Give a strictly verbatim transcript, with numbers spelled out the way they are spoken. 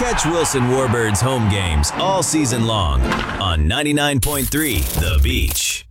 Catch Wilson Warbirds home games all season long on ninety-nine point three The Beach.